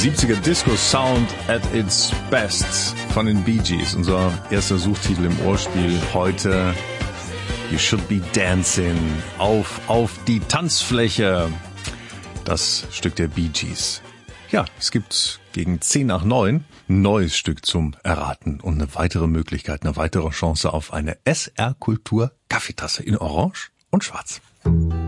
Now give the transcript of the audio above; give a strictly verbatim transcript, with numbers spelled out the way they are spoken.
siebziger Disco-Sound at its best von den Bee Gees. Unser erster Suchtitel im Ohrspiel heute. You should be dancing. Auf, auf die Tanzfläche. Das Stück der Bee Gees. Ja, es gibt gegen zehn nach neun ein neues Stück zum Erraten und eine weitere Möglichkeit, eine weitere Chance auf eine S R-Kultur Kaffeetasse in Orange und Schwarz.